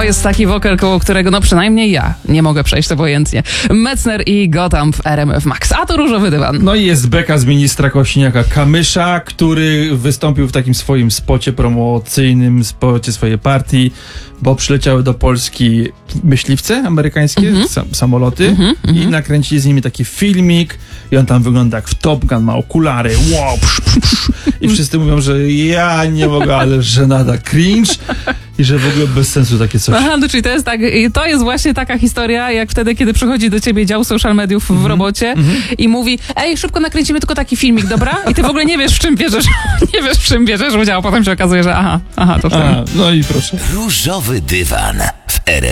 To jest taki wokal, koło którego no przynajmniej ja nie mogę przejść obojętnie. Metzner i Gotham w RMF Max. A to Różowy Dywan. No i jest beka z ministra Kosiniaka-Kamysza, który wystąpił w takim swoim spocie promocyjnym, spocie swojej partii, bo przyleciały do Polski myśliwce amerykańskie, samoloty i nakręcili z nimi taki filmik i on tam wygląda jak w Top Gun, ma okulary, wow, i wszyscy mówią, że ja nie mogę, ale żenada, cringe i że w ogóle bez sensu takie coś. Aha, no czyli to jest tak, to jest właśnie taka historia, jak wtedy, kiedy przychodzi do ciebie dział social mediów w robocie i mówi, ej, szybko nakręcimy tylko taki filmik, dobra? I ty w ogóle nie wiesz, w czym bierzesz, w czym bierzesz udział, potem się okazuje, że aha, to w tym. No i proszę. Różowy Dywan.